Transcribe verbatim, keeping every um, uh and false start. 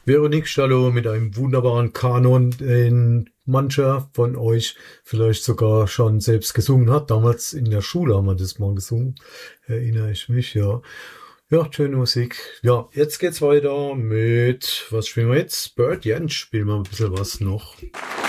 Veronique Stallo mit einem wunderbaren Kanon, den mancher von euch vielleicht sogar schon selbst gesungen hat. Damals in der Schule haben wir das mal gesungen, erinnere ich mich, ja. Ja, schöne Musik. Ja, jetzt geht's weiter mit, was spielen wir jetzt? Bird Jens spielen wir ein bisschen was noch.